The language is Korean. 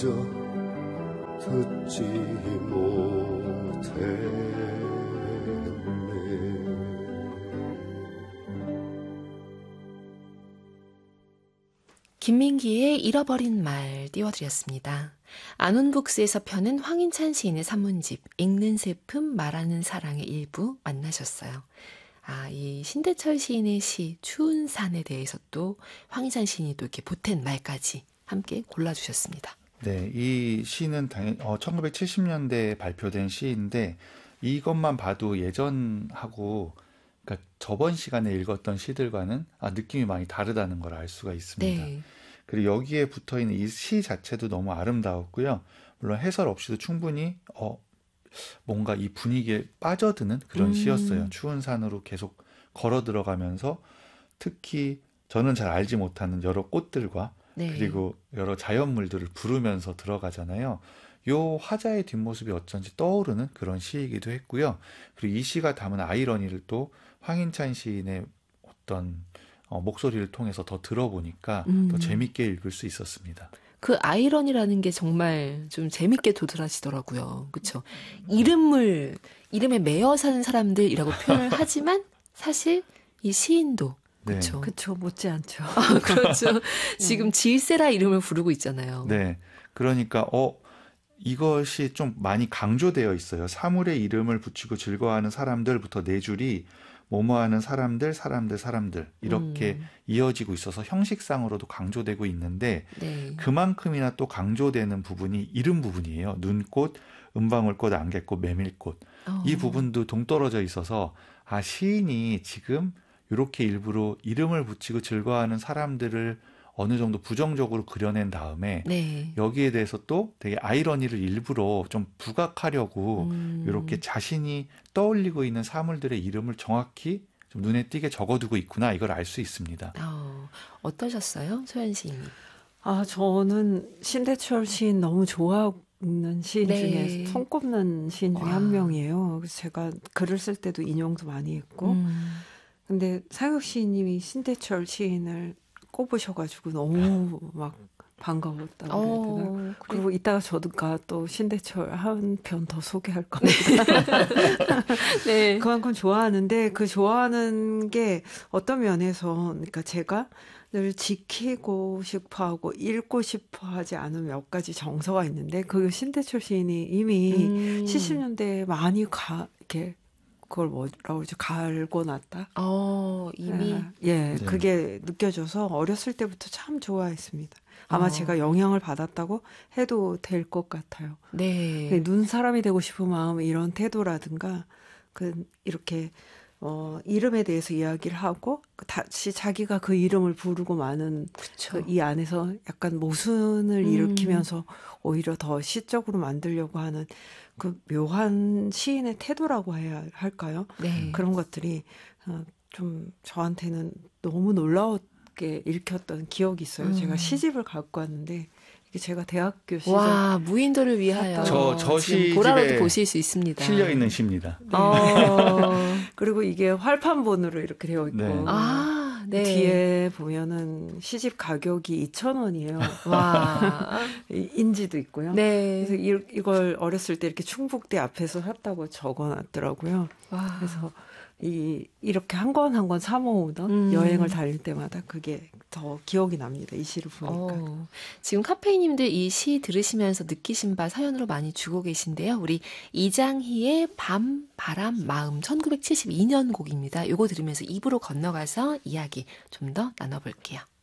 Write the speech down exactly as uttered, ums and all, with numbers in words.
듣지 못했네. 김민기의 잃어버린 말 띄워드렸습니다. 안온북스에서 펴는 황인찬 시인의 산문집 읽는 슬픔 말하는 사랑의 일부 만나셨어요. 아, 이 신대철 시인의 시 추운 산에 대해서 또 황인찬 시인이 또 이렇게 보탠 말까지 함께 골라주셨습니다. 네, 이 시는 당연 어, 천구백칠십 년대에 발표된 시인데 이것만 봐도 예전하고 그러니까 저번 시간에 읽었던 시들과는 아, 느낌이 많이 다르다는 걸 알 수가 있습니다. 네. 그리고 여기에 붙어있는 이 시 자체도 너무 아름다웠고요. 물론 해설 없이도 충분히 어, 뭔가 이 분위기에 빠져드는 그런 음. 시였어요. 추운 산으로 계속 걸어 들어가면서 특히 저는 잘 알지 못하는 여러 꽃들과 네. 그리고 여러 자연물들을 부르면서 들어가잖아요. 요 화자의 뒷모습이 어쩐지 떠오르는 그런 시이기도 했고요. 그리고 이 시가 담은 아이러니를 또 황인찬 시인의 어떤 어, 목소리를 통해서 더 들어보니까 음. 더 재밌게 읽을 수 있었습니다. 그 아이러니라는 게 정말 좀 재밌게 도드라지더라고요. 그렇죠? 이름을 이름에 매여 사는 사람들이라고 표현을 하지만 사실 이 시인도 그렇죠. 네. 그렇죠. 못지않죠. 아, 그렇죠. 지금 질세라 이름을 부르고 있잖아요. 네. 그러니까 어 이것이 좀 많이 강조되어 있어요. 사물의 이름을 붙이고 즐거워하는 사람들부터 네 줄이 뭐뭐하는 사람들, 사람들, 사람들 이렇게 음. 이어지고 있어서 형식상으로도 강조되고 있는데 네. 그만큼이나 또 강조되는 부분이 이름 부분이에요. 눈꽃, 은방울꽃, 안개꽃, 메밀꽃. 어. 이 부분도 동떨어져 있어서 아 시인이 지금 이렇게 일부러 이름을 붙이고 즐거워하는 사람들을 어느 정도 부정적으로 그려낸 다음에 네. 여기에 대해서 또 되게 아이러니를 일부러 좀 부각하려고 음. 이렇게 자신이 떠올리고 있는 사물들의 이름을 정확히 좀 눈에 띄게 적어두고 있구나 이걸 알 수 있습니다. 어, 어떠셨어요? 소연 시인이. 아, 저는 신대철 시인 너무 좋아하는 시인 네. 중에 손꼽는 시인 중에 와. 한 명이에요. 그래서 제가 글을 쓸 때도 인용도 많이 했고. 음. 근데 사육 시인님이 신대철 시인을 꼽으셔가지고 너무 막 반가웠다고 해야 되나? 어, 그래. 그리고 이따가 저도가 또 신대철 한 편 더 소개할 겁니다. 네. 그만큼 좋아하는데 그 좋아하는 게 어떤 면에서 그러니까 제가 늘 지키고 싶어하고 읽고 싶어하지 않은 몇 가지 정서가 있는데 그 신대철 시인이 이미 음. 칠십 년대에 많이 가 이렇게 그걸 뭐라고 그러죠? 갈고 놨다. 어, 이미. 예, 예, 네. 그게 느껴져서 어렸을 때부터 참 좋아했습니다. 아마 어. 제가 영향을 받았다고 해도 될 것 같아요. 네. 눈 사람이 되고 싶은 마음 이런 태도라든가 그 이렇게 어 이름에 대해서 이야기를 하고 다시 자기가 그 이름을 부르고 마는 그렇죠. 그 이 안에서 약간 모순을 음. 일으키면서 오히려 더 시적으로 만들려고 하는 그 묘한 시인의 태도라고 해야 할까요? 네. 그런 것들이 어, 좀 저한테는 너무 놀라웠게 읽혔던 기억이 있어요. 음. 제가 시집을 갖고 왔는데 이게 제가 대학교 시절 와, 무인도를 위하여 저- 저 지금 시집에 보라로도 보실 수 있습니다. 실려 있는 시입니다. 네. 어. 그리고 이게 활판본으로 이렇게 되어 있고 네. 아, 네. 뒤에 보면은 시집 가격이 이천 원이에요. 와. 인지도 있고요. 네. 그래서 이, 이걸 어렸을 때 이렇게 충북대 앞에서 샀다고 적어놨더라고요. 와. 그래서 이 이렇게 한 권 한 권 사 모으던 음. 여행을 다닐 때마다 그게 더 기억이 납니다. 이 시를 보니까. 어, 지금 카페이님들 이 시 들으시면서 느끼신 바 사연으로 많이 주고 계신데요. 우리 이장희의 밤, 바람, 마음 천구백칠십이 년 곡입니다. 요거 들으면서 입으로 건너가서 이야기 좀 더 나눠볼게요.